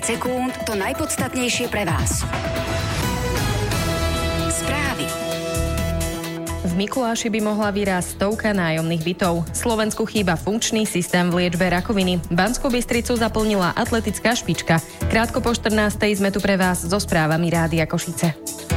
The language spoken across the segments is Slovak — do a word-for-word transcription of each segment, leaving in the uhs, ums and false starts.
sekúnd to najpodstatnejšie pre vás. Správy. V Mikuláši by mohla vyrásť stovka nájomných bytov. Slovensku chýba funkčný systém v liečbe rakoviny. Banskú Bystricu zaplnila atletická špička. Krátko po štrnástej sme tu pre vás so správami Rádia Košice.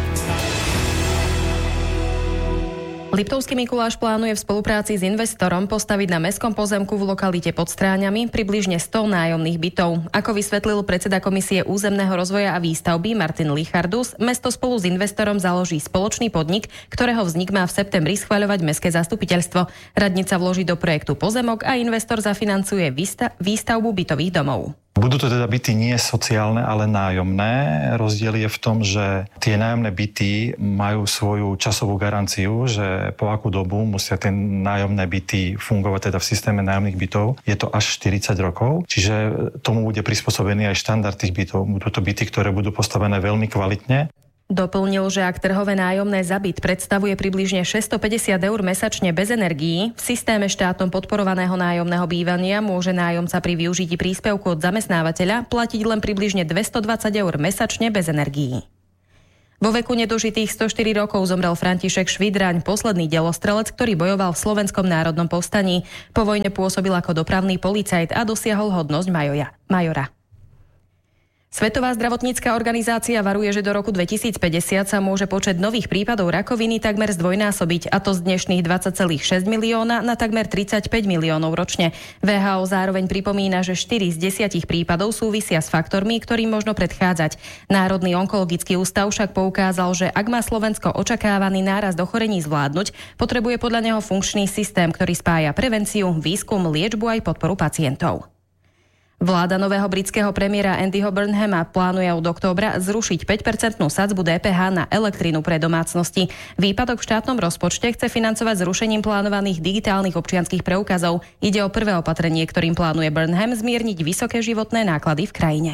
Liptovský Mikuláš plánuje v spolupráci s investorom postaviť na mestskom pozemku v lokalite pod Stráňami približne sto nájomných bytov. Ako vysvetlil predseda Komisie územného rozvoja a výstavby Martin Lichardus, mesto spolu s investorom založí spoločný podnik, ktorého vznik má v septembri schvaľovať mestské zastupiteľstvo. Radnica vloží do projektu pozemok a investor zafinancuje výsta- výstavbu bytových domov. Budú to teda byty nie sociálne, ale nájomné. Rozdiel je v tom, že tie nájomné byty majú svoju časovú garanciu, že po akú dobu musia tie nájomné byty fungovať teda v systéme nájomných bytov. Je to až štyridsať rokov, čiže tomu bude prispôsobený aj štandard tých bytov. Budú to byty, ktoré budú postavené veľmi kvalitne. Doplnil, že ak trhové nájomné za byt predstavuje približne šesťstopäťdesiat eur mesačne bez energií, v systéme štátom podporovaného nájomného bývania môže nájomca pri využití príspevku od zamestnávateľa platiť len približne dvestodvadsať eur mesačne bez energií. Vo veku nedožitých stoštyri rokov zomrel František Švidraň, posledný delostrelec, ktorý bojoval v Slovenskom národnom povstaní. Po vojne pôsobil ako dopravný policajt a dosiahol hodnosť majoja, majora. Svetová zdravotnícka organizácia varuje, že do roku dvetisícpäťdesiat sa môže počet nových prípadov rakoviny takmer zdvojnásobiť, a to z dnešných dvadsať celá šesť milióna na takmer tridsaťpäť miliónov ročne. vé há ó zároveň pripomína, že štyri z desiatich prípadov súvisia s faktormi, ktorým možno predchádzať. Národný onkologický ústav však poukázal, že ak má Slovensko očakávaný nárast ochorení zvládnuť, potrebuje podľa neho funkčný systém, ktorý spája prevenciu, výskum, liečbu aj podporu pacientov. Vláda nového britského premiéra Andyho Burnhama plánuje od októbra zrušiť päť percentnú sadzbu dé pé há na elektrinu pre domácnosti. Výpadok v štátnom rozpočte chce financovať zrušením plánovaných digitálnych občianskych preukazov. Ide o prvé opatrenie, ktorým plánuje Burnham zmierniť vysoké životné náklady v krajine.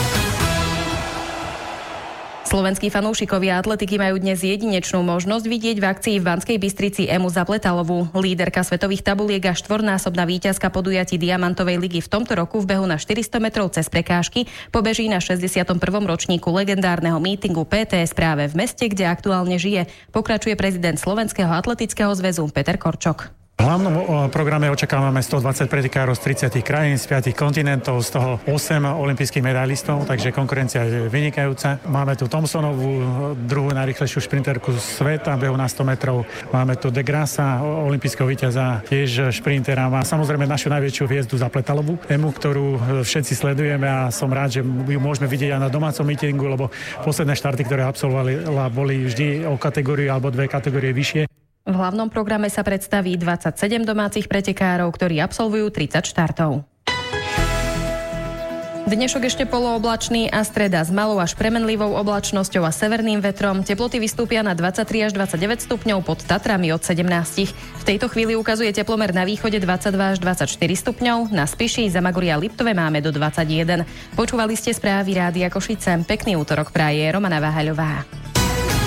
Slovenskí fanúšikovia atletiky majú dnes jedinečnú možnosť vidieť v akcii v Banskej Bystrici Emu Zapletalovú. Líderka svetových tabuliek a štvornásobná víťazka podujatí Diamantovej ligy v tomto roku v behu na štyristo metrov cez prekážky pobeží na šesťdesiatom prvom ročníku legendárneho mítingu pé té es práve v meste, kde aktuálne žije. Pokračuje prezident Slovenského atletického zväzu Peter Korčok. V hlavnom programe očakávame stodvadsať pretekárov z tridsiatich krajín, z piatich kontinentov, z toho osem olympijských medailistov, takže konkurencia je vynikajúca. Máme tu Thompsonovú, druhú najrýchlejšiu šprinterku sveta, behu na sto metrov. Máme tu De Grassa, olympijského víťaza, tiež šprintera. A samozrejme našu najväčšiu hviezdu Zapletalovú, Emu, ktorú všetci sledujeme, a som rád, že ju môžeme vidieť aj na domácom mítingu, lebo posledné štarty, ktoré absolvovali, boli vždy o kategóriu alebo dve kategórie vyššie. V hlavnom programe sa predstaví dvadsaťsedem domácich pretekárov, ktorí absolvujú tridsať štartov. Dnešok ešte polooblačný a streda s malou až premenlivou oblačnosťou a severným vetrom. Teploty vystúpia na dvadsaťtri až dvadsaťdeväť stupňov, pod Tatrami od sedemnásť. V tejto chvíli ukazuje teplomer na východe dvadsaťdva až dvadsaťštyri stupňov, na Spiši, Zamagorí a Liptove máme do dvadsaťjeden. Počúvali ste správy Rádia Košice. Pekný útorok praje Romana Váhaľová.